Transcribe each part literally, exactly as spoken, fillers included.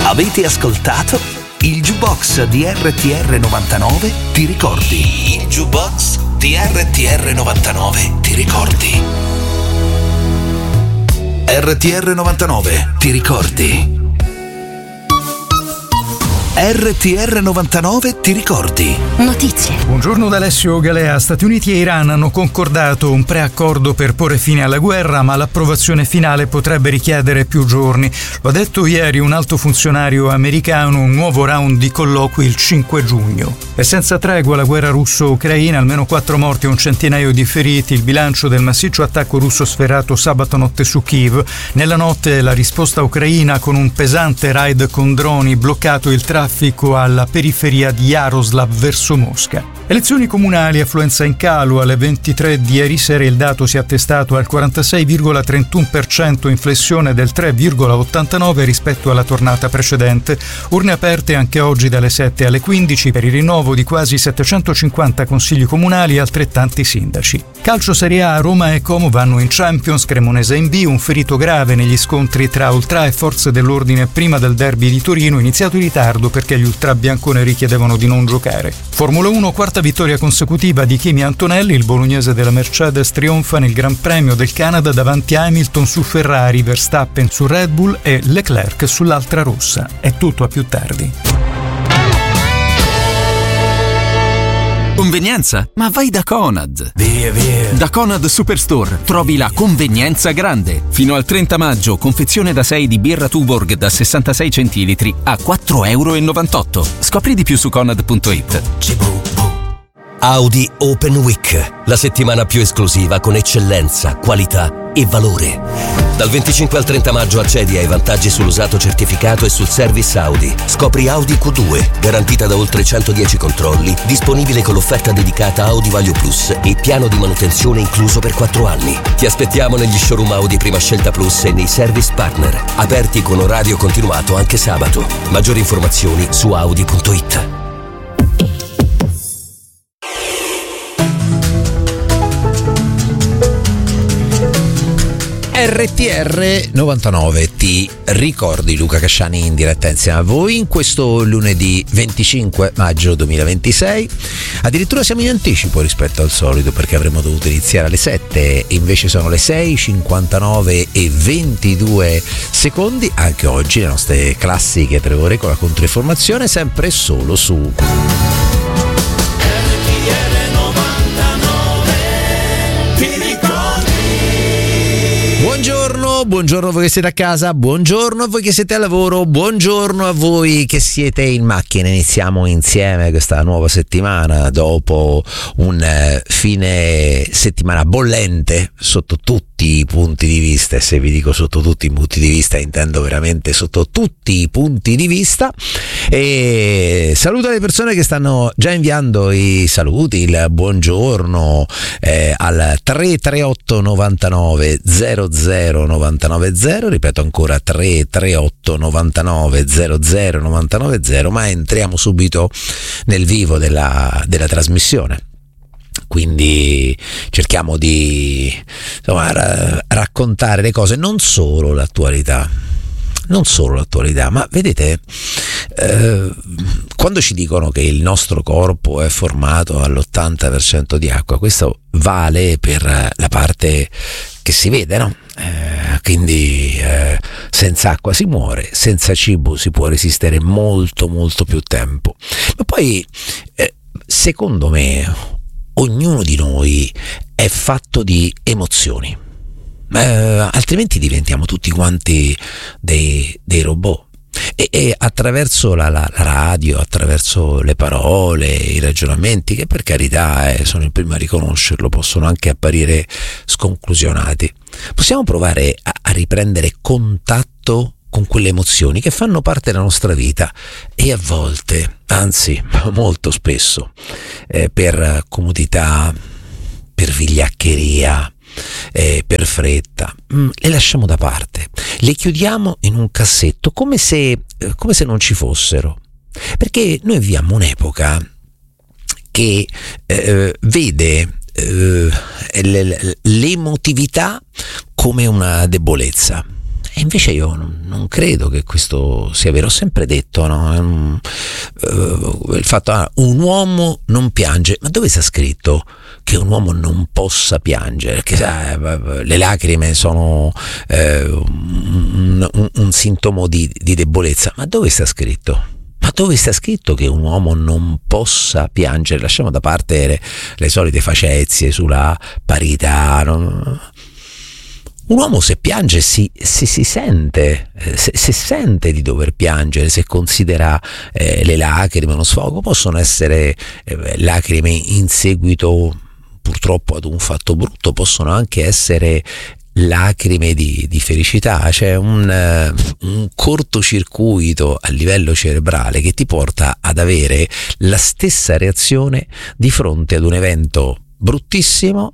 Avete ascoltato il Jukebox di R T R novantanove, ti ricordi? Il Jukebox di R T R novantanove, ti ricordi? R T R novantanove, ti ricordi? R T R novantanove, ti ricordi? Notizie. Buongiorno da Alessio Galea. Stati Uniti e Iran hanno concordato un preaccordo per porre fine alla guerra, ma l'approvazione finale potrebbe richiedere più giorni. Lo ha detto ieri un alto funzionario americano, un nuovo round di colloqui il cinque giugno. È senza tregua la guerra russo-ucraina, almeno quattro morti e un centinaio di feriti, il bilancio del massiccio attacco russo sferrato sabato notte su Kiev. Nella notte la risposta ucraina con un pesante raid con droni bloccato il traffico alla periferia di Yaroslav verso Mosca. Elezioni comunali, affluenza in calo. Alle ventitré di ieri sera il dato si è attestato al quarantasei virgola trentuno per cento, inflessione del tre virgola ottantanove rispetto alla tornata precedente. Urne aperte anche oggi dalle sette alle quindici per il rinnovo di quasi settecentocinquanta consigli comunali e altrettanti sindaci. Calcio Serie A, Roma e Como vanno in Champions, Cremonese in B, un ferito grave negli scontri tra ultra e forze dell'ordine prima del derby di Torino, iniziato in ritardo perché gli ultra bianconeri chiedevano di non giocare. Formula uno, quarta vittoria consecutiva di Kimi Antonelli, il bolognese della Mercedes trionfa nel Gran Premio del Canada davanti a Hamilton su Ferrari, Verstappen su Red Bull e Leclerc sull'altra rossa. È tutto, a più tardi. Convenienza? Ma vai da Conad! Via, via! Da Conad Superstore trovi la convenienza grande. Fino al trenta maggio, confezione da sei di birra Tuborg da sessantasei centilitri a quattro virgola novantotto euro. Scopri di più su conad punto it. Audi Open Week, la settimana più esclusiva con eccellenza, qualità e valore. Dal venticinque al trenta maggio accedi ai vantaggi sull'usato certificato e sul service Audi. Scopri Audi Q due, garantita da oltre centodieci controlli, disponibile con l'offerta dedicata Audi Value Plus e piano di manutenzione incluso per quattro anni. Ti aspettiamo negli showroom Audi Prima Scelta Plus e nei service partner, aperti con orario continuato anche sabato. Maggiori informazioni su audi punto it. R T R novantanove, ti ricordi? Luca Casciani in diretta insieme a voi in questo lunedì venticinque maggio duemilaventisei. Addirittura siamo in anticipo rispetto al solito perché avremmo dovuto iniziare alle sette, invece sono le sei cinquantanove e ventidue secondi. Anche oggi le nostre classiche tre ore con la controinformazione, sempre e solo su Buongiorno, buongiorno a voi che siete a casa, buongiorno a voi che siete al lavoro, buongiorno a voi che siete in macchina. Iniziamo insieme questa nuova settimana dopo un eh, fine settimana bollente sotto tutti i punti di vista, e se vi dico sotto tutti i punti di vista intendo veramente sotto tutti i punti di vista. E saluto le persone che stanno già inviando i saluti, il buongiorno eh, al tre tre otto novantanove zero zero novantanove zero, ripeto ancora tre tre otto novantanove zero zero novantanove zero, ma entriamo subito nel vivo della, della trasmissione. Quindi cerchiamo di insomma, ra- raccontare le cose, non solo l'attualità, non solo l'attualità, ma vedete, eh, quando ci dicono che il nostro corpo è formato all'ottanta per cento di acqua, questo vale per la parte che si vede, no? Eh, quindi eh, senza acqua si muore, senza cibo si può resistere molto molto più tempo. Ma poi, eh, secondo me, ognuno di noi è fatto di emozioni, eh, altrimenti diventiamo tutti quanti dei, dei robot. E, e attraverso la, la, la radio, attraverso le parole, i ragionamenti, che per carità eh, sono il primo a riconoscerlo, possono anche apparire sconclusionati, possiamo provare a, a riprendere contatto con quelle emozioni che fanno parte della nostra vita e a volte, anzi molto spesso, eh, per comodità, per vigliaccheria, eh, per fretta, mh, le lasciamo da parte, le chiudiamo in un cassetto come se, eh, come se non ci fossero, perché noi viviamo un'epoca che eh, vede eh, l'emotività come una debolezza. E invece io non, non credo che questo sia vero. Ho sempre detto, no? Um, uh, il fatto ah, un uomo non piange, ma dove sta scritto che un uomo non possa piangere? Che uh, le lacrime sono uh, un, un, un sintomo di, di debolezza, ma dove sta scritto? Ma dove sta scritto che un uomo non possa piangere? Lasciamo da parte le, le solite facezie sulla parità. No? Un uomo se piange si, si, si sente, se, se sente di dover piangere, se considera eh, le lacrime uno sfogo. Possono essere eh, lacrime in seguito purtroppo ad un fatto brutto, possono anche essere lacrime di, di felicità. C'è un, uh, un cortocircuito a livello cerebrale che ti porta ad avere la stessa reazione di fronte ad un evento bruttissimo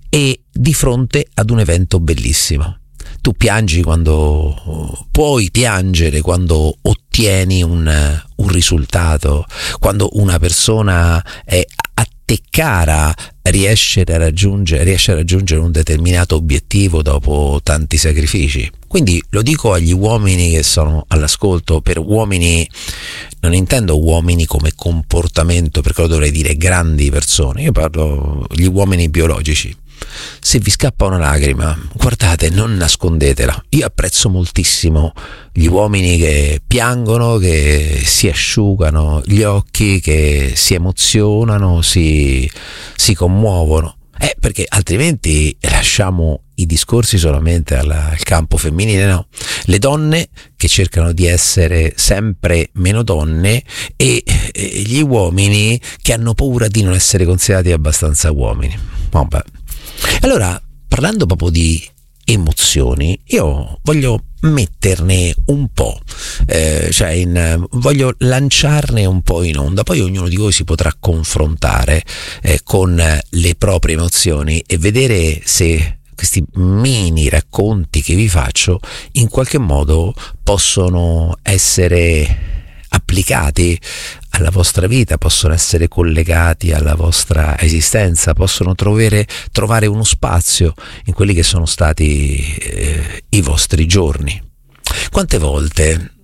e di fronte ad un evento bellissimo. Tu piangi quando puoi piangere, quando ottieni un, un risultato, quando una persona è a te cara, riesce a raggiungere, riesce a raggiungere un determinato obiettivo dopo tanti sacrifici. Quindi lo dico agli uomini che sono all'ascolto. Per uomini non intendo uomini come comportamento, perché lo dovrei dire grandi persone, io parlo gli uomini biologici. Se vi scappa una lacrima, guardate, non nascondetela. Io apprezzo moltissimo gli uomini che piangono, che si asciugano gli occhi, che si emozionano, si, si commuovono. Eh, perché altrimenti lasciamo i discorsi solamente al, al campo femminile, no? Le donne che cercano di essere sempre meno donne e, e gli uomini che hanno paura di non essere considerati abbastanza uomini. Vabbè. Allora, parlando proprio di emozioni, io voglio metterne un po', eh, cioè in, voglio lanciarne un po' in onda, poi ognuno di voi si potrà confrontare eh, con le proprie emozioni e vedere se questi mini racconti che vi faccio in qualche modo possono essere applicati alla vostra vita, possono essere collegati alla vostra esistenza, possono trovare, trovare uno spazio in quelli che sono stati eh, i vostri giorni. Quante volte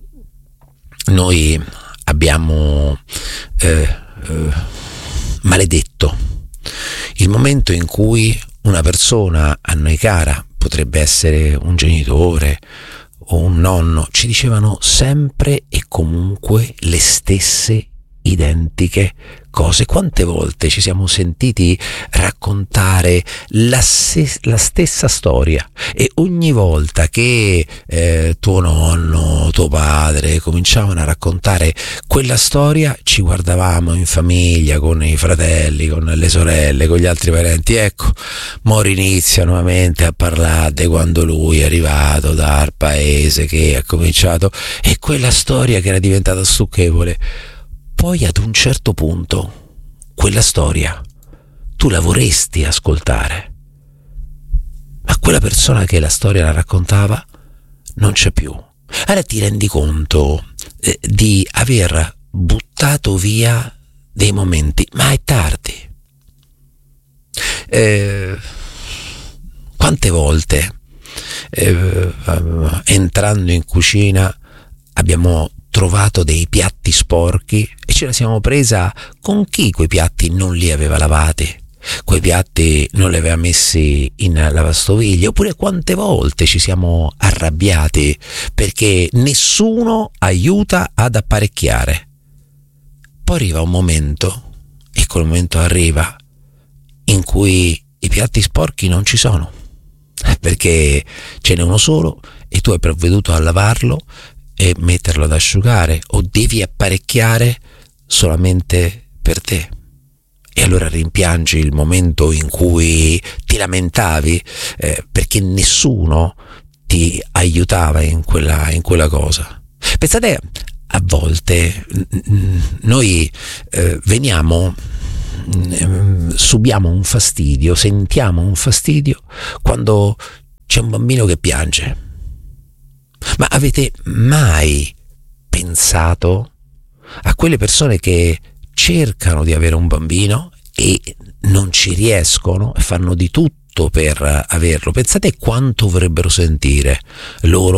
noi abbiamo eh, eh, maledetto il momento in cui una persona a noi cara, potrebbe essere un genitore o un nonno, ci dicevano sempre e comunque le stesse identiche cose. Quante volte ci siamo sentiti raccontare la, se- la stessa storia e ogni volta che eh, tuo nonno, tuo padre cominciavano a raccontare quella storia ci guardavamo in famiglia con i fratelli, con le sorelle, con gli altri parenti. Ecco, mo inizia nuovamente a parlare di quando lui è arrivato dal paese, che ha cominciato, e quella storia che era diventata stucchevole. Poi ad un certo punto quella storia tu la vorresti ascoltare, ma quella persona che la storia la raccontava non c'è più. Allora ti rendi conto eh, di aver buttato via dei momenti, ma è tardi. Eh, quante volte eh, entrando in cucina abbiamo trovato dei piatti sporchi e ce la siamo presa con chi quei piatti non li aveva lavati, quei piatti non li aveva messi in lavastoviglie. Oppure quante volte ci siamo arrabbiati perché nessuno aiuta ad apparecchiare. Poi arriva un momento, e quel momento arriva, in cui i piatti sporchi non ci sono, perché ce n'è uno solo e tu hai provveduto a lavarlo e metterlo ad asciugare, o devi apparecchiare solamente per te. E allora rimpiangi il momento in cui ti lamentavi eh, perché nessuno ti aiutava in quella, in quella cosa. Pensate, a volte noi eh, veniamo, eh, subiamo un fastidio, sentiamo un fastidio quando c'è un bambino che piange. Ma avete mai pensato a quelle persone che cercano di avere un bambino e non ci riescono e fanno di tutto per averlo? Pensate quanto vorrebbero sentire loro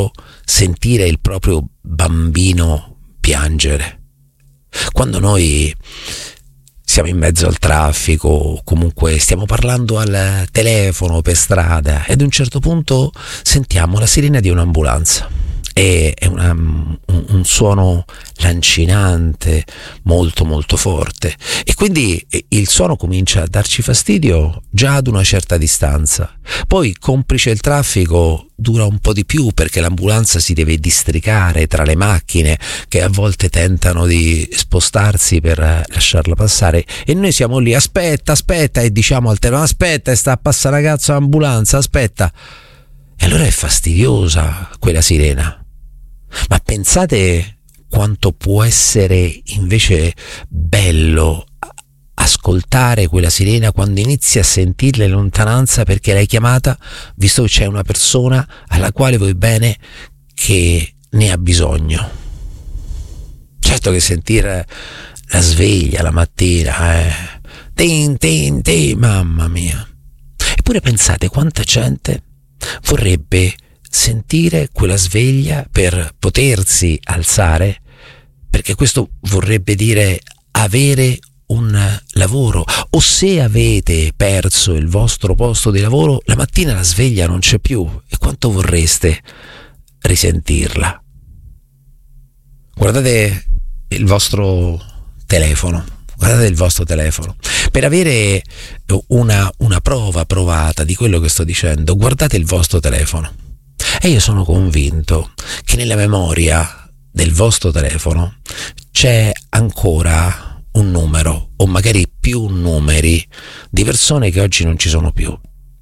sentire il proprio bambino piangere. Quando noi siamo in mezzo al traffico, comunque stiamo parlando al telefono per strada e ad un certo punto sentiamo la sirena di un'ambulanza. È una, un, un suono lancinante, molto molto forte, e quindi il suono comincia a darci fastidio già ad una certa distanza. Poi, complice il traffico, dura un po' di più perché l'ambulanza si deve districare tra le macchine che a volte tentano di spostarsi per lasciarla passare, e noi siamo lì, aspetta, aspetta, e diciamo al telefono, aspetta, sta a passare la cazzo l'ambulanza, aspetta. E allora è fastidiosa quella sirena. Ma pensate quanto può essere invece bello ascoltare quella sirena quando inizi a sentirla in lontananza perché l'hai chiamata, visto che c'è una persona alla quale vuoi bene che ne ha bisogno. Certo che sentire la sveglia la mattina, eh, tin tin tin, mamma mia. Eppure pensate quanta gente vorrebbe sentire quella sveglia per potersi alzare, perché questo vorrebbe dire avere un lavoro, o se avete perso il vostro posto di lavoro, la mattina la sveglia non c'è più, e quanto vorreste risentirla. Guardate il vostro telefono, guardate il vostro telefono, per avere una, una prova provata di quello che sto dicendo, guardate il vostro telefono. E io sono convinto che nella memoria del vostro telefono c'è ancora un numero, o magari più numeri, di persone che oggi non ci sono più.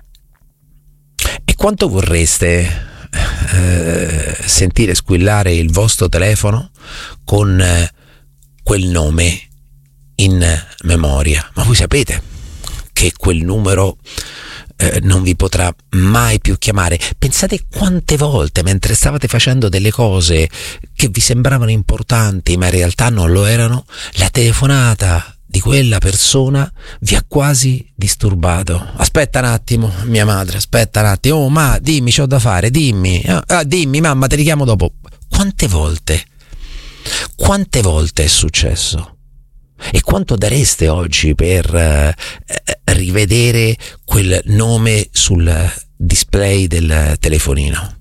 E quanto vorreste eh, sentire squillare il vostro telefono con eh, quel nome in memoria? Ma voi sapete che quel numero Eh, non vi potrà mai più chiamare. Pensate quante volte, mentre stavate facendo delle cose che vi sembravano importanti ma in realtà non lo erano, la telefonata di quella persona vi ha quasi disturbato. Aspetta un attimo, mia madre, aspetta un attimo, oh ma dimmi, c'ho da fare, dimmi, ah, dimmi mamma, te richiamo dopo. Quante volte quante volte è successo? E quanto dareste oggi per eh, rivedere quel nome sul display del telefonino?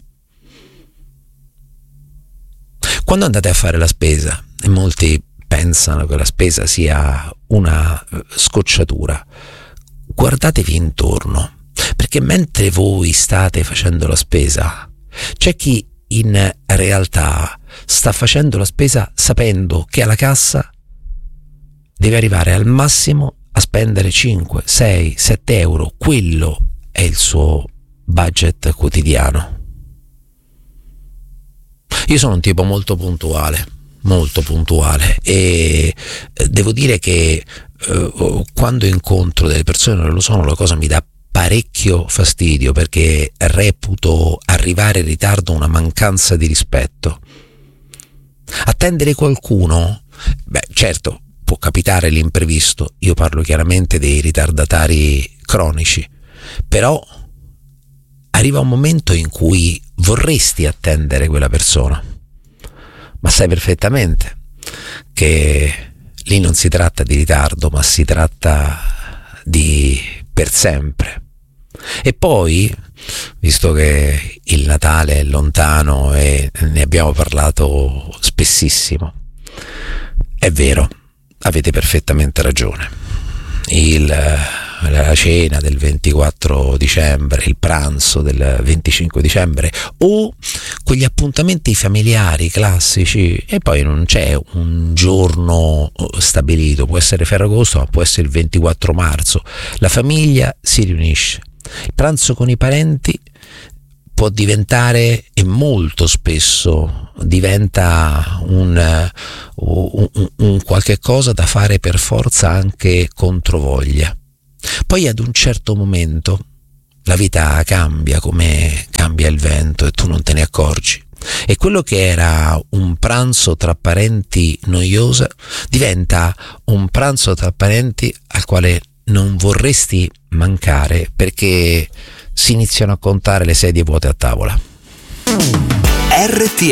Quando andate a fare la spesa, e molti pensano che la spesa sia una scocciatura, guardatevi intorno, perché mentre voi state facendo la spesa, c'è chi in realtà sta facendo la spesa sapendo che alla cassa deve arrivare al massimo a spendere cinque, sei, sette euro. Quello è il suo budget quotidiano. Io sono un tipo molto puntuale, molto puntuale, e devo dire che eh, quando incontro delle persone che non lo sono, la cosa mi dà parecchio fastidio, perché reputo arrivare in ritardo una mancanza di rispetto. Attendere qualcuno, beh, certo, può capitare l'imprevisto, io parlo chiaramente dei ritardatari cronici, però arriva un momento in cui vorresti attendere quella persona, ma sai perfettamente che lì non si tratta di ritardo, ma si tratta di per sempre. E poi, visto che il Natale è lontano e ne abbiamo parlato spessissimo, è vero, avete perfettamente ragione. Il, la cena del ventiquattro dicembre, il pranzo del venticinque dicembre, o quegli appuntamenti familiari classici, e poi non c'è un giorno stabilito, può essere Ferragosto ma può essere il ventiquattro marzo, la famiglia si riunisce, il pranzo con i parenti può diventare, e molto spesso diventa un, un, un qualche cosa da fare per forza anche controvoglia. Poi ad un certo momento la vita cambia come cambia il vento e tu non te ne accorgi, e quello che era un pranzo tra parenti noioso diventa un pranzo tra parenti al quale non vorresti mancare, perché si iniziano a contare le sedie vuote a tavola. R T